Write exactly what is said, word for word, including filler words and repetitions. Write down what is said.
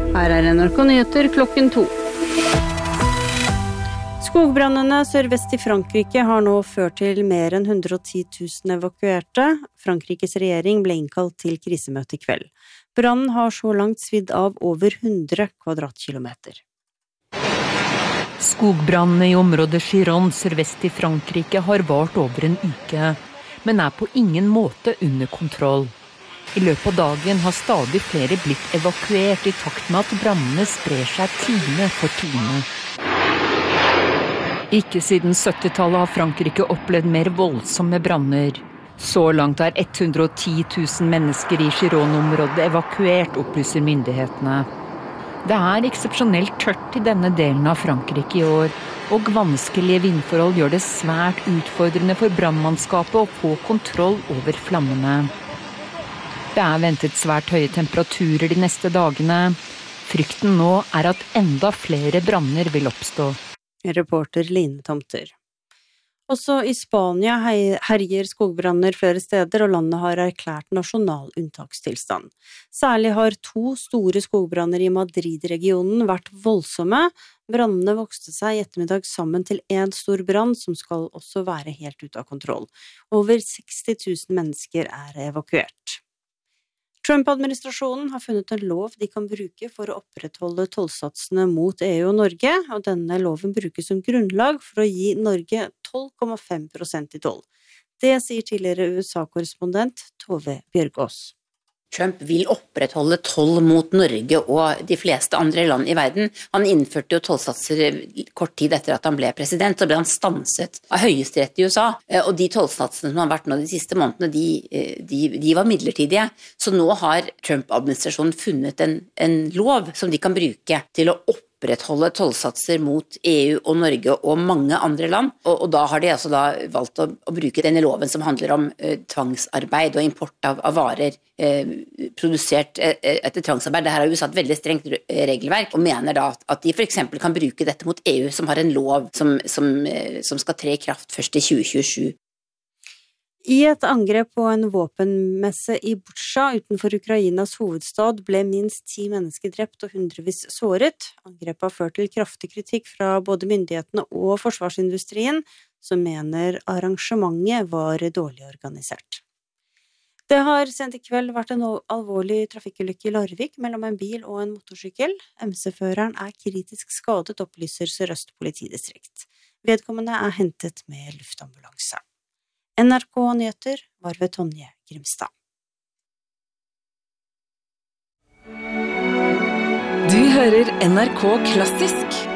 Her er N R K Nyheter klokken to. Skogbrannene sørvest i Frankrike har nå ført til mer enn hundre og ti tusen evakuerte. Frankriks regjering ble innkalt til krisemøte i kveld. Brannen har så langt svidd av over hundre kvadratkilometer. Skogbrannene i området Gironde sørvest i Frankrike har vart over en uke, men er på ingen måte under kontroll. I løpet av dagen har stadig flere blitt evakuert i takt med at brannene sprer seg time for time. Ikke siden syttitallet har Frankrike opplevd mer voldsomme branner. Så langt er hundre og ti tusen mennesker i Gironde-området evakuert, opplyser myndighetene. Det er eksepsjonelt tørt i denne delen av Frankrike i år, og vanskelige vindforhold gjør det svært utfordrende for brannmannskapet å få kontroll over flammene. Det er ventet svært høye temperaturer de neste dagene. Frykten nå er at enda flere branner vil oppstå. Reporter Line Tomter. Også i Spania herjer skogbranner flere steder, og landet har erklært nasjonal unntakstilstand. Særlig har to store skogbranner i Madrid-regionen vært voldsomme. Brannene vokste seg i ettermiddag sammen til en stor brann, som skal også være helt ute av kontroll. Over seksti tusen mennesker er evakuert. Trump-administrasjonen har funnet en lov de kan bruke for å opprettholde tollsatsene mot E U og Norge, og denne loven brukes som grunnlag for å gi Norge tolv komma fem prosent i toll. Det sier tidligere U S A-korrespondent Tove Bjørgaas. Trump vil opprettholde toll mot Norge og de fleste andre land i verden. Han innførte jo tollsatser kort tid etter at han ble president, og ble han stanset av høyesterett i U S A. Og de tollsatsene som har vært nå de siste månedene, de, de, de var midlertidige. Så nå har Trump-administrasjonen funnet en, en lov som de kan bruke til å opprettholde opprettholde tollsatser mot E U og Norge og mange andre land, og, og da har de altså da valgt å, å bruke denne loven som handler om eh, tvangsarbeid og import av, av varer eh, produsert eh, etter tvangsarbeid. Det her har jo satt veldig strengt regelverk, og mener da at de for eksempel kan bruke dette mot E U, som har en lov som, som, eh, som skal tre i kraft først i tjue tjuesju. I et angrep på en våpenmesse i Butsja utenfor Ukrainas hovedstad ble minst ti mennesker drept og hundrevis såret. Angrepet har ført til kraftig kritikk fra både myndighetene og forsvarsindustrien, som mener arrangementet var dårlig organisert. Det har sent i kveld vært en alvorlig trafikkulykke i Larvik mellom en bil og en motorsykkel. M C-føreren er kritisk skadet, opplyser Sør-Øst politidistrikt. Vedkommende er hentet med luftambulanse. N R K Nyheter var ved Tonje Grimstad. Du hører N R K Klassisk.